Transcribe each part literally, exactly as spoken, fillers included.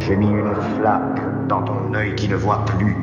J'ai mis une flaque dans ton œil qui ne voit plus.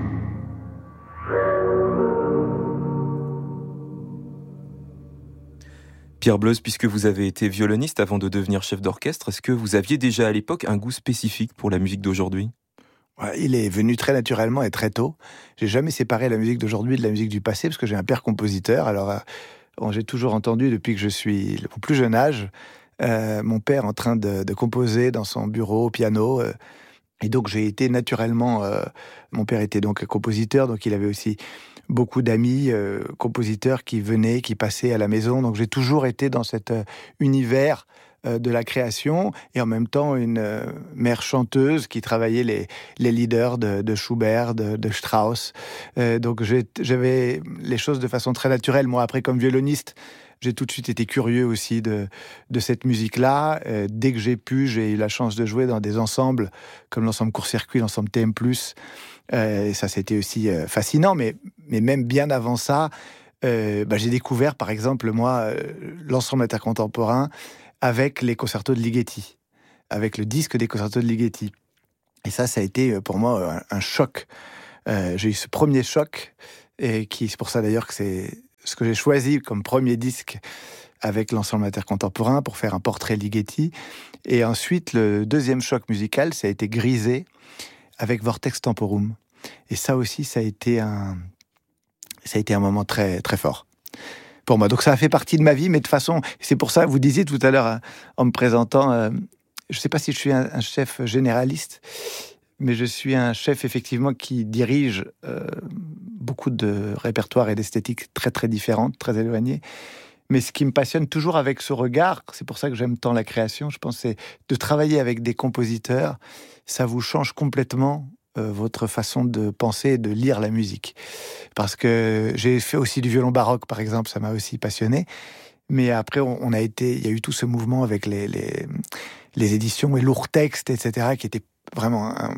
Pierre Bleuse, puisque vous avez été violoniste avant de devenir chef d'orchestre, est-ce que vous aviez déjà à l'époque un goût spécifique pour la musique d'aujourd'hui ? Ouais, il est venu très naturellement et très tôt. J'ai jamais séparé la musique d'aujourd'hui de la musique du passé parce que j'ai un père compositeur. Alors, euh, bon, j'ai toujours entendu depuis que je suis au plus jeune âge euh, mon père en train de, de composer dans son bureau au piano. Euh, et donc j'ai été naturellement. Euh, mon père était donc compositeur, donc il avait aussi beaucoup d'amis euh, compositeurs qui venaient, qui passaient à la maison. Donc j'ai toujours été dans cet euh, univers euh, de la création et en même temps une euh, mère chanteuse qui travaillait les, les leaders de, de Schubert, de, de Strauss. Euh, donc j'ai, j'avais les choses de façon très naturelle. Moi, après, comme violoniste, j'ai tout de suite été curieux aussi de, de cette musique-là. Euh, dès que j'ai pu, j'ai eu la chance de jouer dans des ensembles comme l'ensemble Court-Circuit, l'ensemble T M plus. Euh, et ça, c'était aussi euh, fascinant. Mais, mais même bien avant ça, euh, bah, j'ai découvert, par exemple, moi, euh, l'ensemble intercontemporain avec les concertos de Ligeti, avec le disque des concertos de Ligeti. Et ça, ça a été pour moi un, un choc. Euh, j'ai eu ce premier choc, et qui, c'est pour ça d'ailleurs que c'est ce que j'ai choisi comme premier disque avec l'ensemble intercontemporain pour faire un portrait Ligeti. Et ensuite, le deuxième choc musical, ça a été Grisé avec Vortex Temporum. Et ça aussi, ça a été un, ça a été un moment très, très fort pour moi. Donc ça a fait partie de ma vie, mais de façon, c'est pour ça, vous disiez tout à l'heure en me présentant, euh, je ne sais pas si je suis un, un chef généraliste, mais je suis un chef effectivement qui dirige euh, beaucoup de répertoires et d'esthétiques très très différentes, très éloignées. Mais ce qui me passionne toujours avec ce regard, c'est pour ça que j'aime tant la création, je pense, c'est de travailler avec des compositeurs. Ça vous change complètement euh, votre façon de penser et de lire la musique. Parce que j'ai fait aussi du violon baroque, par exemple, ça m'a aussi passionné. Mais après, on, on a été, il y a eu tout ce mouvement avec les, les, les éditions et lourds textes, et cetera, qui était vraiment un,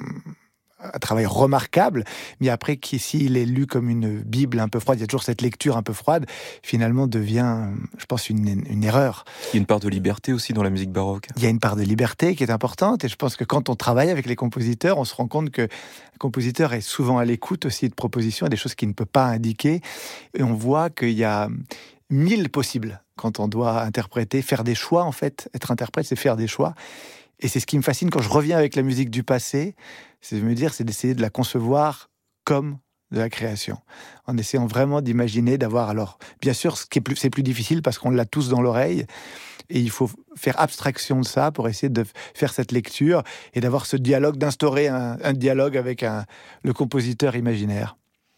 un travail remarquable, mais après, qui, s'il est lu comme une Bible un peu froide, il y a toujours cette lecture un peu froide, finalement devient, je pense, une, une erreur. Il y a une part de liberté aussi dans la musique baroque. Il y a une part de liberté qui est importante, et je pense que quand on travaille avec les compositeurs, on se rend compte que le compositeur est souvent à l'écoute aussi de propositions, des choses qu'il ne peut pas indiquer, et on voit qu'il y a mille possibles quand on doit interpréter, faire des choix en fait. Être interprète, c'est faire des choix. Et c'est ce qui me fascine quand je reviens avec la musique du passé, c'est de me dire, c'est d'essayer de la concevoir comme de la création, en essayant vraiment d'imaginer, d'avoir, alors, bien sûr, ce qui est plus, c'est plus difficile parce qu'on l'a tous dans l'oreille, et il faut faire abstraction de ça pour essayer de faire cette lecture et d'avoir ce dialogue, d'instaurer un, un dialogue avec un, le compositeur imaginaire.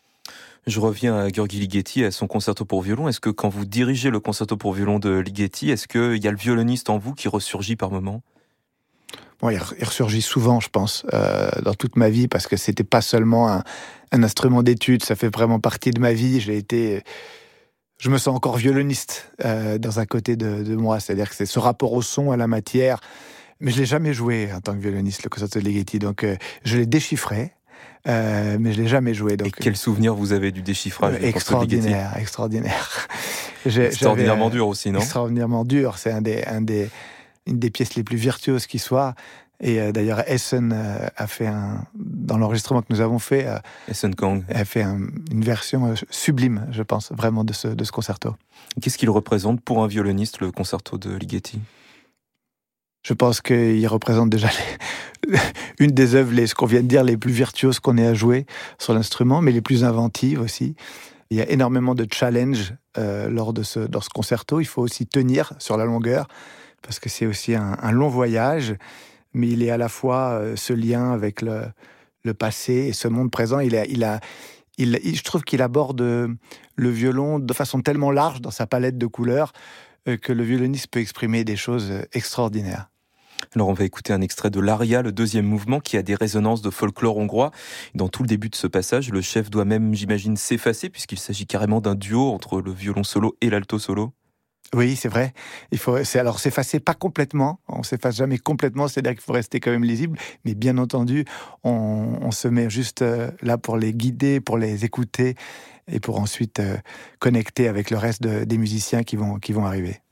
Je reviens à György Ligeti, à son concerto pour violon. Est-ce que quand vous dirigez le concerto pour violon de Ligeti, est-ce qu'il y a le violoniste en vous qui ressurgit par moments ? Bon, il ressurgit souvent, je pense, euh, dans toute ma vie, parce que c'était pas seulement un, un instrument d'étude, ça fait vraiment partie de ma vie. J'ai été, je me sens encore violoniste euh, dans un côté de, de moi, c'est-à-dire que c'est ce rapport au son, à la matière. Mais je l'ai jamais joué en tant que violoniste, le concerto de Ligeti, donc euh, je l'ai déchiffré. Euh, mais je l'ai jamais joué. Donc, et quel souvenir vous avez du déchiffrage? euh, Extraordinaire, extraordinaire. J'ai, extraordinairement dur aussi, non? Extraordinairement dur. C'est un des, un des, une des pièces les plus virtuoses qui soit. Et euh, d'ailleurs, Essen euh, a fait un, dans l'enregistrement que nous avons fait, euh, Essen Kang a fait un, une version euh, sublime, je pense, vraiment de ce, de ce concerto. Qu'est-ce qu'il représente pour un violoniste, le concerto de Ligeti? Je pense qu'il représente déjà les, une des œuvres, les, ce qu'on vient de dire, les plus virtuoses qu'on ait à jouer sur l'instrument, mais les plus inventives aussi. Il y a énormément de challenges euh, lors de ce, dans ce concerto. Il faut aussi tenir sur la longueur, parce que c'est aussi un, un long voyage, mais il est à la fois euh, ce lien avec le, le passé et ce monde présent. Il a, il a, il, il, je trouve qu'il aborde le violon de façon tellement large dans sa palette de couleurs euh, que le violoniste peut exprimer des choses extraordinaires. Alors on va écouter un extrait de l'Aria, le deuxième mouvement, qui a des résonances de folklore hongrois. Dans tout le début de ce passage, le chef doit même, j'imagine, s'effacer, puisqu'il s'agit carrément d'un duo entre le violon solo et l'alto solo. Oui, c'est vrai. Il faut, c'est, alors s'effacer pas complètement, on s'efface jamais complètement, c'est-à-dire qu'il faut rester quand même lisible, mais bien entendu, on, on se met juste euh, là pour les guider, pour les écouter, et pour ensuite euh, connecter avec le reste de, des musiciens qui vont, qui vont arriver.